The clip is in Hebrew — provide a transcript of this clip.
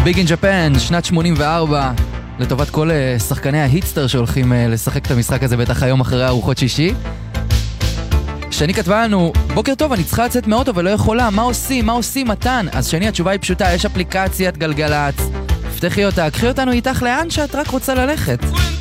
Big in Japan, שנת 84, לטובת כל שחקני ההיטסטר שהולכים לשחק את המשחק הזה בטח היום אחרי ארוחות שישי. שני כתבה לנו, בוקר טוב, אני צריכה לצאת מאוטו ולא יכולה, מה עושים? מה עושים, מתן? אז שני, התשובה היא פשוטה, יש אפליקציית גלגלץ, פתחי אותה, קחי אותנו איתך לאן שאת רק רוצה ללכת.